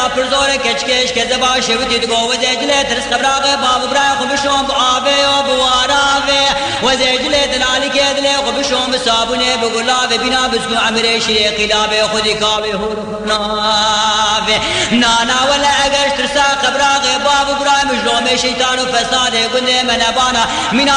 پرزور کچکش که زبا شویدی دگو و زیجله ترس قبراغ باب برای خوبشون بآبه و بواراوه و زیجله دلالی که دله خوبشون بصابونه بگلابه بینا بسکو عمره شیره قلابه خودی کابه هورناوه نانا ولا اگرش ترسا قبراغ باب برای مجلوم شیطان و فساد گنده منبانا مینا